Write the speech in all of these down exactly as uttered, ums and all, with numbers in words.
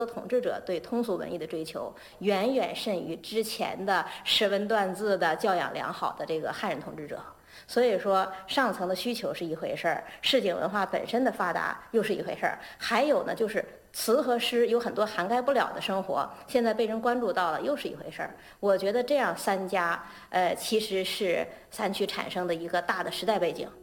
统治者对通俗文艺的追求远远甚于之前的识文断字的教养良好的这个汉人统治者。所以说，上层的需求是一回事儿，市井文化本身的发达又是一回事儿。还有呢，就是词和诗有很多涵盖不了的生活，现在被人关注到了，又是一回事儿。我觉得这样三家，呃，其实是散曲产生的一个大的时代背景。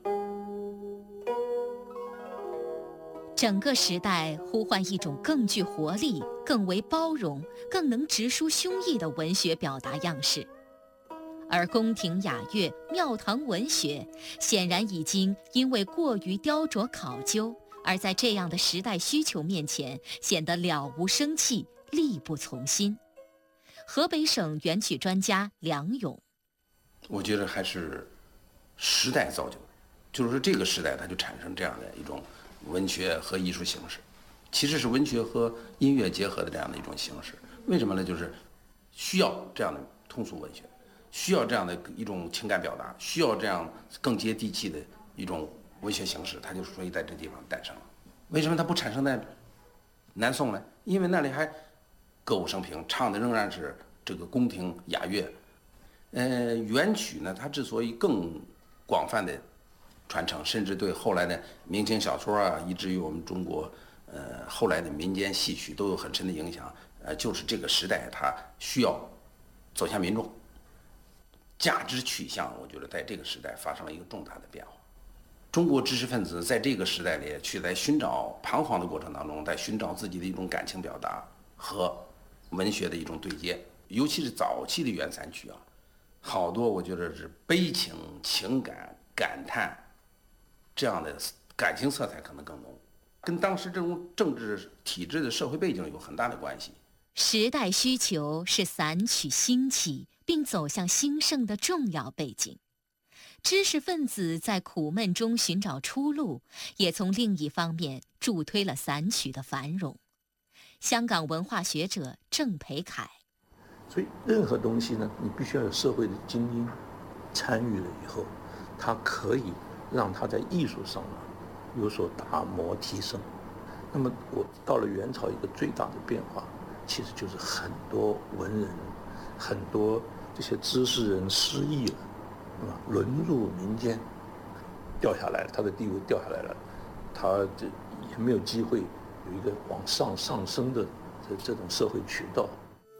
整个时代呼唤一种更具活力、更为包容、更能直抒胸臆的文学表达样式。而宫廷雅乐、庙堂文学显然已经因为过于雕琢考究，而在这样的时代需求面前显得了无生气、力不从心。河北省元曲专家梁勇， 我觉得还是时代造就的，就是说这个时代它就产生这样的一种文学和艺术形式，其实是文学和音乐结合的这样的一种形式。为什么呢？就是需要这样的通俗文学，需要这样的一种情感表达，需要这样更接地气的一种文学形式，它就所以在这地方诞生了。为什么它不产生在南宋呢？因为那里还歌舞升平，唱的仍然是这个宫廷雅乐。呃，元曲呢，它之所以更广泛的传承，甚至对后来的明清小说啊，以至于我们中国呃后来的民间戏曲都有很深的影响。呃，就是这个时代它需要走向民众，价值取向，我觉得在这个时代发生了一个重大的变化。中国知识分子在这个时代里去在寻找彷徨的过程当中，在寻找自己的一种感情表达和文学的一种对接，尤其是早期的元散曲啊，好多我觉得是悲情、情感、感叹这样的感情色彩可能更浓，跟当时这种政治体制的社会背景有很大的关系。 时代需求是散曲兴起并走向兴盛的重要背景。知识分子在苦闷中寻找出路，也从另一方面助推了散曲的繁荣。香港文化学者郑培凯， 所以任何东西呢，你必须要有社会的精英参与了以后，它可以让它在艺术上呢有所打磨提升。那么我到了元朝，一个最大的变化，其实就是很多文人、很多这些知识人失意了，啊，沦入民间，掉下来了，他的地位掉下来了，他这也没有机会有一个往上上升的这这种社会渠道。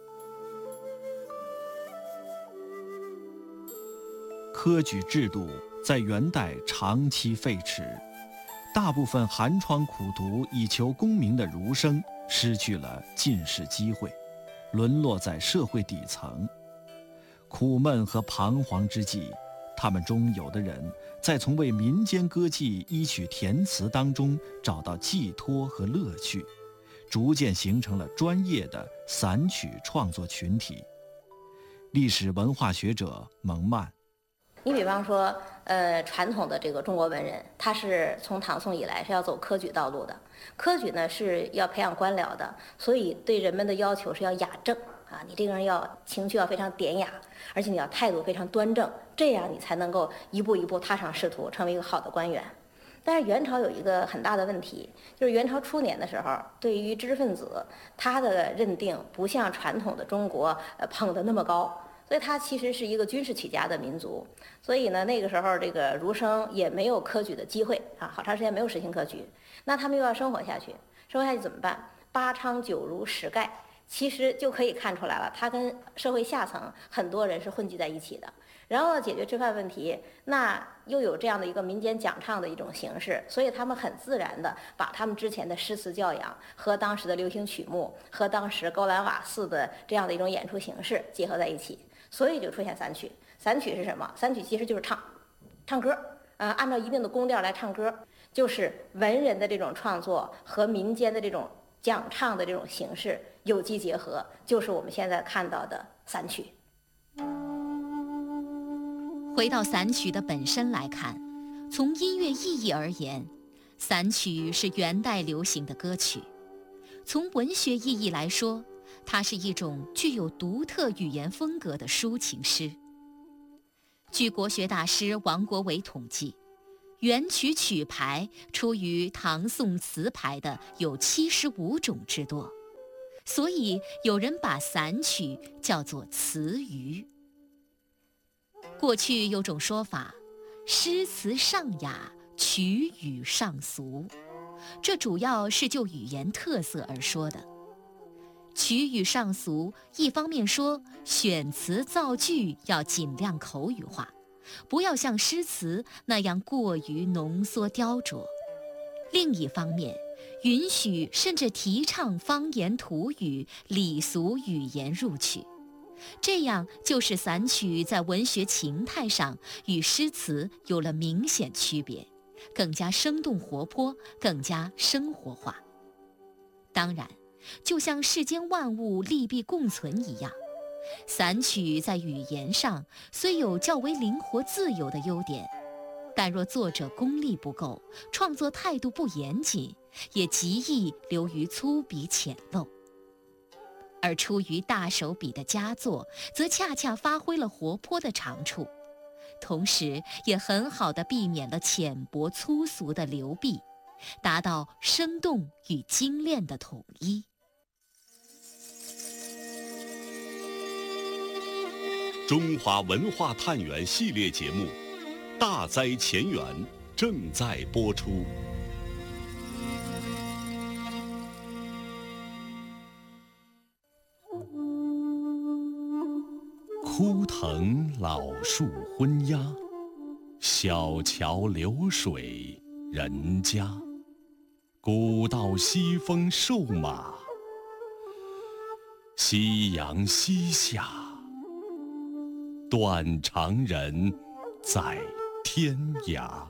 科举制度在元代长期废弛，大部分寒窗苦读以求功名的儒生失去了进士机会，沦落在社会底层。苦闷和彷徨之际，他们中有的人在从为民间歌妓依曲填词当中找到寄托和乐趣，逐渐形成了专业的散曲创作群体。历史文化学者蒙曼， 你比方说，呃，传统的这个中国文人，他是从唐宋以来是要走科举道路的。科举呢是要培养官僚的，所以对人们的要求是要雅正啊，你这个人要情绪要非常典雅，而且你要态度非常端正，这样你才能够一步一步踏上仕途，成为一个好的官员。但是元朝有一个很大的问题，就是元朝初年的时候，对于知识分子，他的认定不像传统的中国呃捧得那么高。所以他其实是一个军事起家的民族，所以呢，那个时候这个儒生也没有科举的机会啊，好长时间没有实行科举，那他们又要生活下去，生活下去怎么办？八娼九儒十丐，其实就可以看出来了，他跟社会下层很多人是混迹在一起的。然后解决吃饭问题，那又有这样的一个民间讲唱的一种形式，所以他们很自然的把他们之前的诗词教养和当时的流行曲目和当时高兰瓦肆的这样的一种演出形式结合在一起，所以就出现散曲。散曲是什么？散曲其实就是唱，唱歌，呃，按照一定的宫调来唱歌，就是文人的这种创作和民间的这种讲唱的这种形式有机结合，就是我们现在看到的散曲。 回到散曲的本身来看，从音乐意义而言，散曲是元代流行的歌曲；从文学意义来说，它是一种具有独特语言风格的抒情诗。据国学大师王国维统计，元曲曲牌出于唐宋词牌的有七十五种之多， 所以有人把散曲叫做词余。过去有种说法，诗词上雅，曲语上俗，这主要是就语言特色而说的。曲语上俗，一方面说选词造句要尽量口语化，不要像诗词那样过于浓缩雕琢；另一方面，允许甚至提倡方言土语、礼俗语言入曲，这样就使散曲在文学情态上与诗词有了明显区别，更加生动活泼，更加生活化。当然，就像世间万物利弊共存一样，散曲在语言上虽有较为灵活自由的优点，但若作者功力不够，创作态度不严谨，也极易流于粗鄙浅陋。而出于大手笔的佳作，则恰恰发挥了活泼的长处，同时也很好地避免了浅薄粗俗的流弊，达到生动与精炼的统一。 中华文化探源系列节目《大灾前缘》正在播出。枯藤老树昏鸦，小桥流水人家。古道西风瘦马，夕阳西下，断肠人在天涯。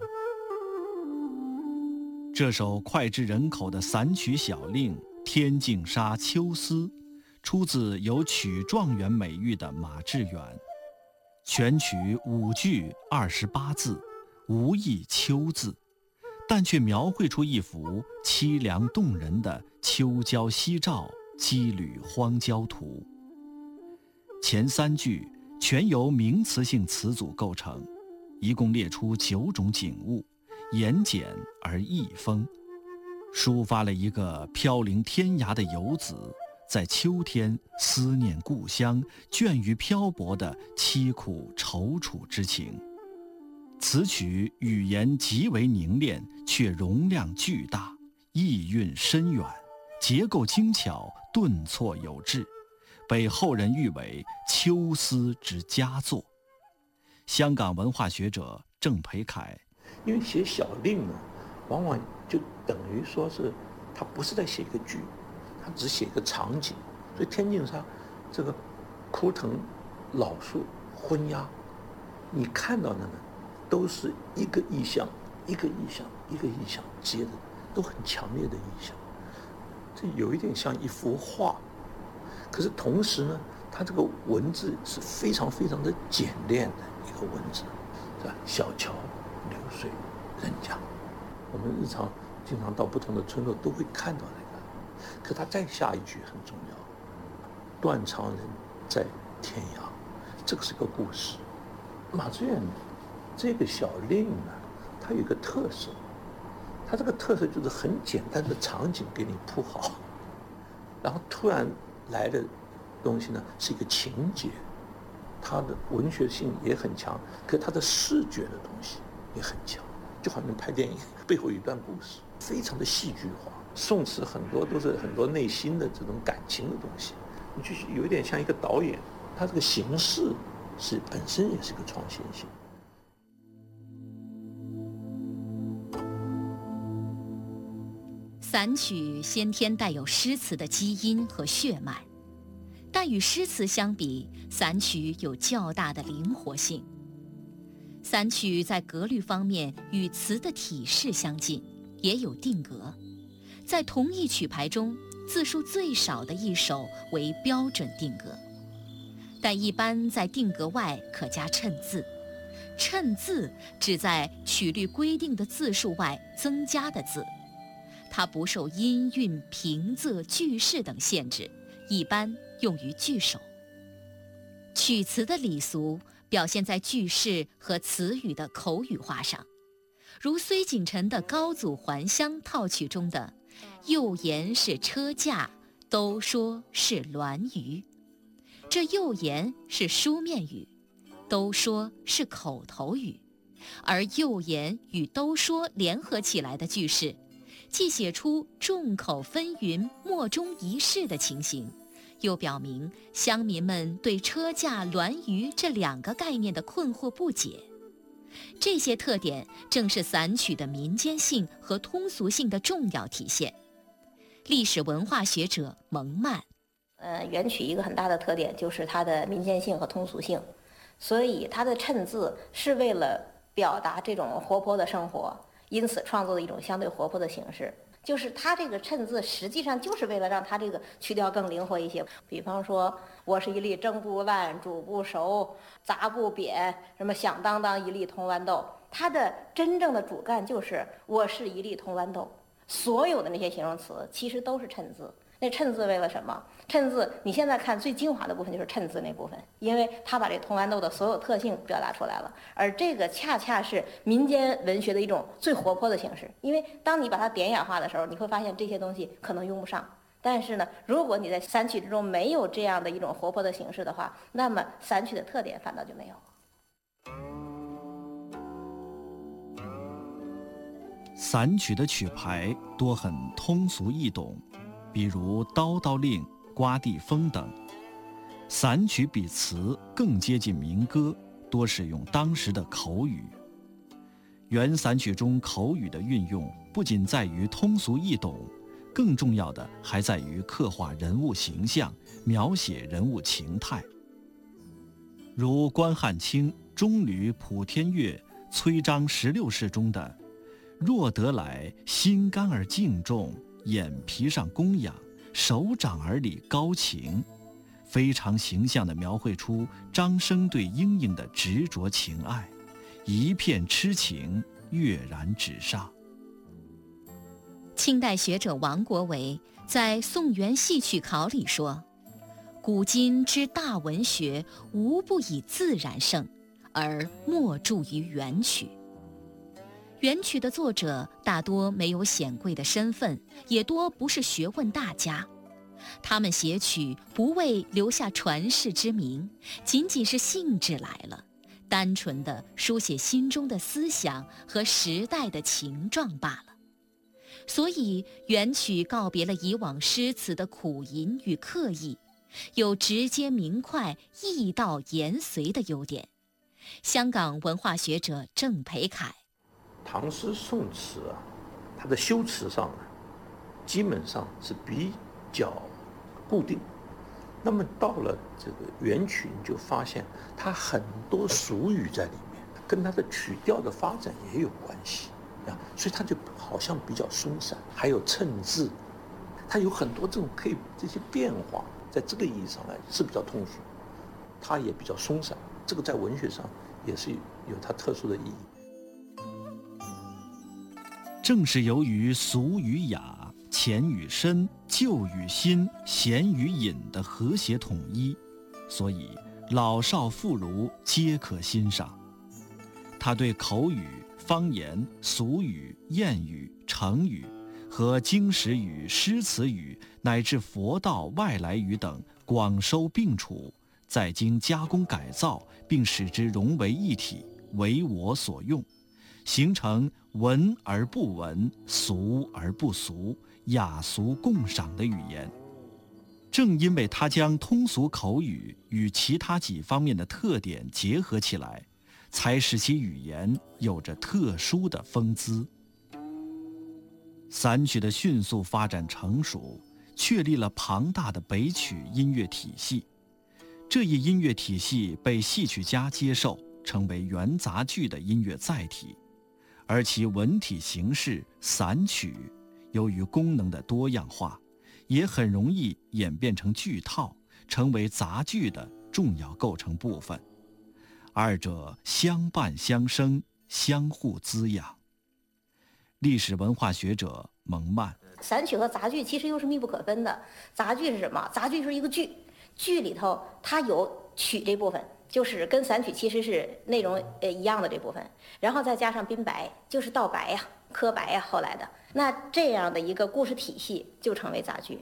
这首脍炙人口的散曲小令《天净沙·秋思》，出自有曲状元美誉的马致远。全曲五句二十八字，无一秋字，但却描绘出一幅凄凉动人的秋郊夕照、羁旅荒郊图。前三句全由名词性词组构成，一共列出九种景物，言简而意丰，抒发了一个飘零天涯的游子在秋天思念故乡、倦于漂泊的凄苦踌躇之情。此曲语言极为凝练，却容量巨大，意蕴深远，结构精巧，顿挫有致，被后人誉为秋思之佳作。香港文化学者郑培凯， 因为写小令呢，往往就等于说是他不是在写一个剧，他只写一个场景。所以天净沙这个枯藤老树昏鸦，你看到的呢都是一个意象一个意象一个意象接的，都很强烈的意象，这有一点像一幅画。可是同时呢，它这个文字是非常非常的简练的一个文字，是吧？小桥流水人家，我们日常经常到不同的村落都会看到这个。可它再下一句很重要，断肠人在天涯，这个是个故事。马致远这个小令呢，它有一个特色，它这个特色就是很简单的场景给你铺好，然后突然来的东西呢是一个情节，它的文学性也很强，可它的视觉的东西也很强，就好像拍电影背后有一段故事，非常的戏剧化。宋词很多都是很多内心的这种感情的东西，你就有一点像一个导演，他这个形式是本身也是个创新性。 散曲先天带有诗词的基因和血脉，但与诗词相比，散曲有较大的灵活性。散曲在格律方面与词的体式相近，也有定格。在同一曲牌中，字数最少的一首为标准定格，但一般在定格外可加衬字。衬字指在曲律规定的字数外增加的字，它不受音韵、平仄、句式等限制，一般用于句首。曲词的礼俗表现在句式和词语的口语化上，如崔景臣的《高祖还乡》套曲中的“右言是车驾， 都说是栾舆。这右言是书面语，都说是口头语，而右言与都说联合起来的句式，既写出众口纷纭、莫衷一是的情形，又表明乡民们对车驾栾舆这两个概念的困惑不解。这些特点正是散曲的民间性和通俗性的重要体现。历史文化学者蒙曼， 呃，元曲一个很大的特点就是它的民间性和通俗性，所以它的衬字是为了表达这种活泼的生活，因此创作的一种相对活泼的形式。就是它这个衬字实际上就是为了让它这个曲调更灵活一些。比方说，我是一粒蒸不烂、煮不熟、杂不扁，什么响当当一粒铜豌豆，它的真正的主干就是我是一粒铜豌豆。所有的那些形容词其实都是衬字。那衬字为了什么？衬字你现在看最精华的部分就是衬字那部分，因为它把这铜豌豆的所有特性表达出来了，而这个恰恰是民间文学的一种最活泼的形式。因为当你把它典雅化的时候，你会发现这些东西可能用不上，但是呢，如果你在散曲之中没有这样的一种活泼的形式的话，那么散曲的特点反倒就没有。 散曲的曲牌多很通俗易懂，比如叨叨令、刮地风等。散曲比词更接近民歌，多使用当时的口语。原散曲中口语的运用不仅在于通俗易懂，更重要的还在于刻画人物形象，描写人物情态。如关汉卿《中吕普天乐·崔章十六式》中的若得来，心肝而敬重，眼皮上供养，手掌而理高情，非常形象地描绘出张生对莺莺的执着情爱，一片痴情跃然纸上。 清代学者王国维在《宋元戏曲考》里说，古今之大文学，无不以自然盛，而莫著于元曲。元曲的作者大多没有显贵的身份，也多不是学问大家。他们写曲不为留下传世之名，仅仅是兴致来了，单纯地书写心中的思想和时代的情状罢了。所以元曲告别了以往诗词的苦吟与刻意，有直接明快、意到言随的优点。香港文化学者郑培凯， 唐诗宋词啊，它的修辞上呢，基本上是比较固定。那么到了这个元曲，你就发现它很多俗语在里面，跟它的曲调的发展也有关系啊，所以它就好像比较松散。还有衬字，它有很多这种可以这些变化，在这个意义上来是比较通俗，它也比较松散。这个在文学上也是有它特殊的意义。 正是由于俗语雅、浅语深、旧语新、闲语隐的和谐统一，所以老少妇孺皆可欣赏。他对口语、方言、俗语、谚语、成语和经史语、诗词语乃至佛道外来语等广收并处，再经加工改造，并使之融为一体，为我所用，形成文而不文、俗而不俗、雅俗共赏的语言。正因为他将通俗口语与其他几方面的特点结合起来，才使其语言有着特殊的风姿。散曲的迅速发展成熟，确立了庞大的北曲音乐体系。这一音乐体系被戏曲家接受，成为元杂剧的音乐载体。而其文体形式散曲，由于功能的多样化，也很容易演变成剧套，成为杂剧的重要构成部分。二者相伴相生，相互滋养。历史文化学者蒙曼， 散曲和杂剧其实又是密不可分的。杂剧是什么？杂剧是一个剧，剧里头它有曲这部分，就是跟散曲其实是内容呃一样的这部分，然后再加上宾白，就是道白呀、刻白呀，后来的那这样的一个故事体系就成为杂剧。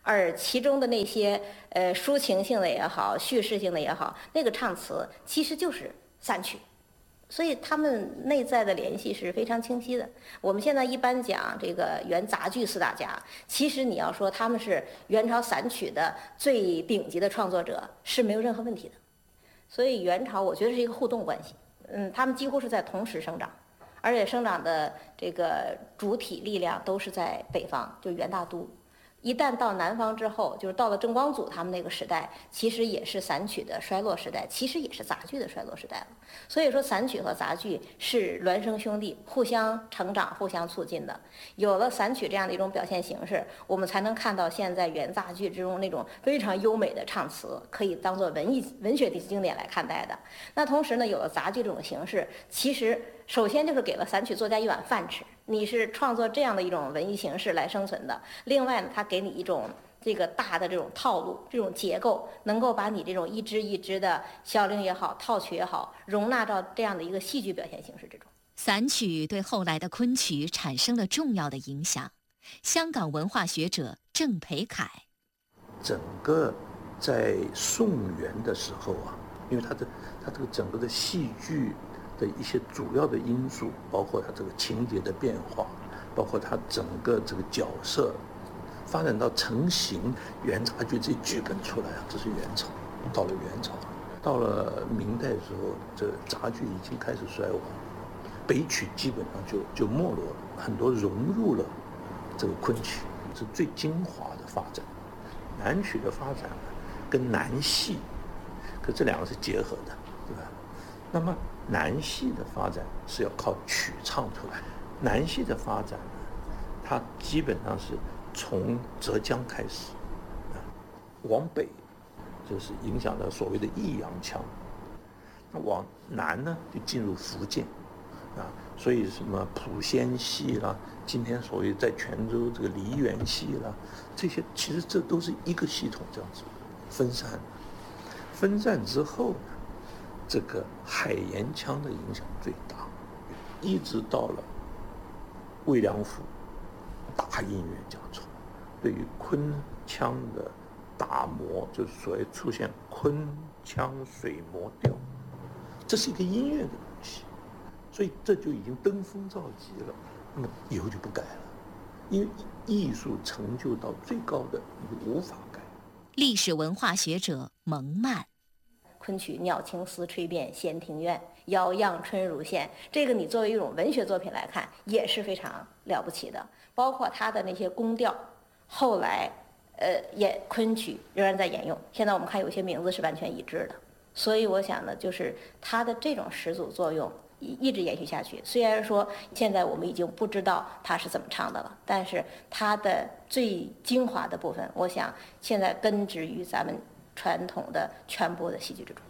而其中的那些呃抒情性的也好，叙事性的也好，那个唱词其实就是散曲。所以他们内在的联系是非常清晰的。我们现在一般讲这个元杂剧四大家，其实你要说他们是元朝散曲的最顶级的创作者，是没有任何问题的。所以元朝我觉得是一个互动关系，嗯，他们几乎是在同时生长，而且生长的这个主体力量都是在北方，就元大都。一旦到南方之后，就是到了郑光祖他们那个时代，其实也是散曲的衰落时代，其实也是杂剧的衰落时代了。所以说，散曲和杂剧是孪生兄弟，互相成长、互相促进的。有了散曲这样的一种表现形式，我们才能看到现在元杂剧之中那种非常优美的唱词，可以当做文艺文学的经典来看待的。那同时呢，有了杂剧这种形式，其实首先就是给了散曲作家一碗饭吃。你是创作这样的一种文艺形式来生存的。另外呢，它给你一种这个大的这种套路、这种结构，能够把你这种一支一支的小令也好、套曲也好，容纳到这样的一个戏剧表现形式之中。 散曲对后来的昆曲产生了重要的影响。香港文化学者郑培凯， 整个在宋元的时候啊，因为它的它这个整个的戏剧的一些主要的因素，包括它这个情节的变化，包括它整个这个角色发展到成型，元杂剧这剧本出来啊，这是元朝。到了元朝，到了明代之后，这杂剧已经开始衰亡，北曲基本上就就没落了，很多融入了这个昆曲，是最精华的发展。南曲的发展呢，跟南戏，可这两个是结合的，对吧？那么南戏的发展是要靠曲唱出来。南戏的发展呢，它基本上是从浙江开始，啊，往北就是影响到所谓的弋阳腔，那往南呢就进入福建，啊，所以什么莆仙戏啦，今天所谓在泉州这个梨园戏啦，这些其实这都是一个系统这样子分散。分散之后呢，这个海盐腔的影响最大，一直到了魏良辅大音乐家出来，对于昆腔的打磨，就是所谓出现昆腔水磨调，这是一个音乐的东西，所以这就已经登峰造极了。那么以后就不改了，因为艺术成就到最高的，你无法改。 历史文化学者蒙曼， 昆曲鸟青丝吹遍闲庭院，摇漾春如线，这个你作为一种文学作品来看也是非常了不起的。包括它的那些宫调，后来呃演昆曲仍然在沿用，现在我们看有些名字是完全一致的。所以我想呢，就是它的这种始祖作用一直延续下去。虽然说现在我们已经不知道它是怎么唱的了，但是它的最精华的部分，我想现在根植于咱们传统的全部的戏剧之中。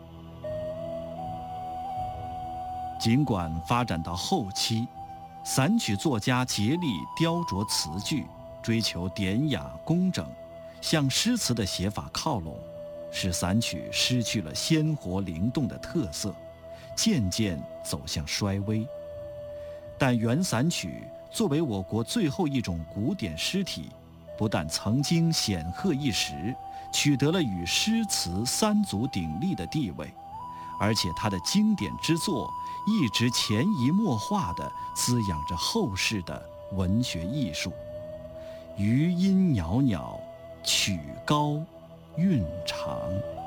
尽管发展到后期，散曲作家竭力雕琢词句，追求典雅工整，向诗词的写法靠拢，使散曲失去了鲜活灵动的特色，渐渐走向衰微。但元散曲作为我国最后一种古典诗体，不但曾经显赫一时，取得了与诗词三足鼎立的地位，而且它的经典之作一直潜移默化地滋养着后世的文学艺术。余音袅袅，曲高韵长。